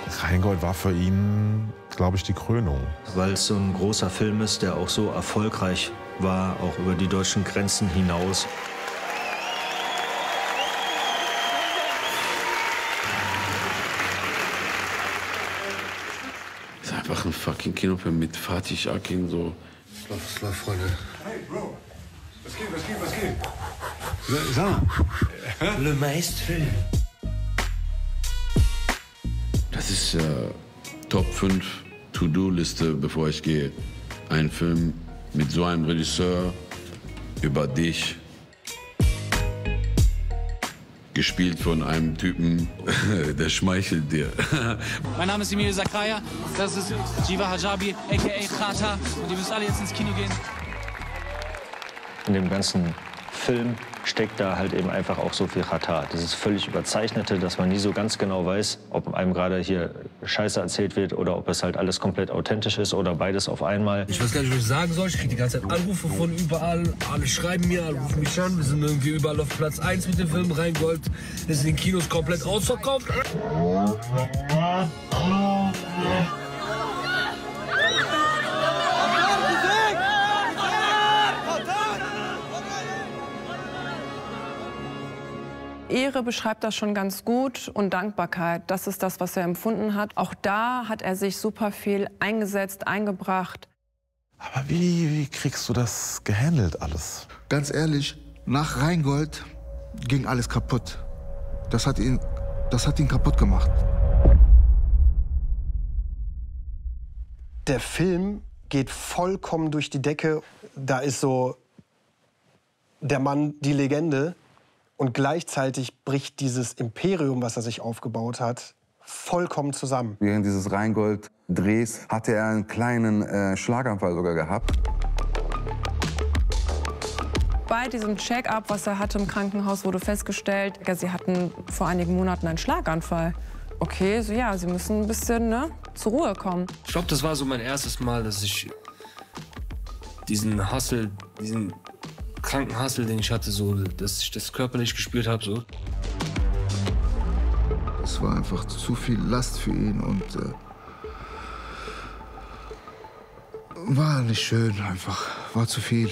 Rheingold war für ihn, glaube ich, die Krönung. Weil es so ein großer Film ist, der auch so erfolgreich war, auch über die deutschen Grenzen hinaus. Das ist einfach ein fucking Kinofilm mit Fatih Akin, so. Was läuft, Freunde? Hey, Bro. Was geht? Sag mal. Le Maestro. Das ist Top 5 To-Do-Liste, bevor ich gehe. Ein Film mit so einem Regisseur über dich. Gespielt von einem Typen, der schmeichelt dir. Mein Name ist Emil Zakaria, das ist Jiva Hijabi, a.k.a. Khata. Und ihr müsst alle jetzt ins Kino gehen. In dem ganzen Film steckt da halt eben einfach auch so viel Khata. Das ist völlig Überzeichnete, dass man nie so ganz genau weiß, ob einem gerade hier Scheiße erzählt wird oder ob es halt alles komplett authentisch ist oder beides auf einmal. Ich weiß gar nicht, was ich sagen soll. Ich kriege die ganze Zeit Anrufe von überall. Alle schreiben mir, alle rufen mich an. Wir sind irgendwie überall auf Platz 1 mit dem Film Rheingold. Das ist in den Kinos komplett ausverkauft. Ehre beschreibt das schon ganz gut und Dankbarkeit, das ist das, was er empfunden hat. Auch da hat er sich super viel eingesetzt, eingebracht. Aber wie kriegst du das gehandelt alles? Ganz ehrlich, nach Rheingold ging alles kaputt. Das hat ihn kaputt gemacht. Der Film geht vollkommen durch die Decke. Da ist so der Mann, die Legende. Und gleichzeitig bricht dieses Imperium, was er sich aufgebaut hat, vollkommen zusammen. Während dieses Rheingold-Drehs hatte er einen kleinen Schlaganfall sogar gehabt. Bei diesem Check-up, was er hatte im Krankenhaus, wurde festgestellt, sie hatten vor einigen Monaten einen Schlaganfall. Okay, so ja, sie müssen ein bisschen zur Ruhe kommen. Ich glaube, das war so mein erstes Mal, dass ich diesen Hustle, diesen Krankenhassel, den ich hatte, so, dass ich das körperlich gespürt habe. So. Es war einfach zu viel Last für ihn und war nicht schön einfach, war zu viel.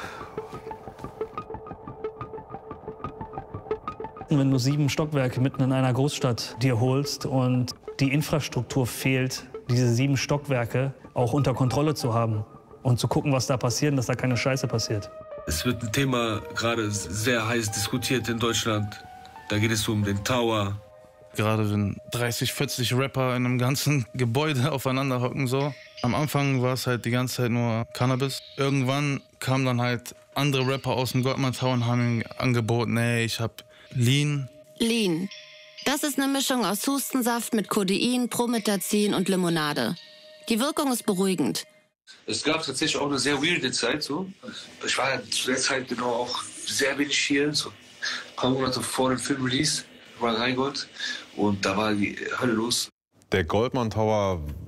Wenn du 7 Stockwerke mitten in einer Großstadt dir holst und die Infrastruktur fehlt, diese 7 Stockwerke auch unter Kontrolle zu haben und zu gucken, was da passiert und dass da keine Scheiße passiert. Es wird ein Thema gerade sehr heiß diskutiert in Deutschland. Da geht es um den Tower. Gerade wenn 30, 40 Rapper in einem ganzen Gebäude aufeinander hocken so. Am Anfang war es halt die ganze Zeit nur Cannabis. Irgendwann kamen dann halt andere Rapper aus dem Goldman Tower und haben ihm angeboten, ey, ich hab Lean. Lean. Das ist eine Mischung aus Hustensaft mit Codein, Promethazin und Limonade. Die Wirkung ist beruhigend. Es gab tatsächlich auch eine sehr weirde Zeit. So. Ich war zu der Zeit genau auch sehr wenig hier. So. Ein paar Monate vor dem Film-Release war Rheingold. Und da war die Hölle los. Der Goldman Tower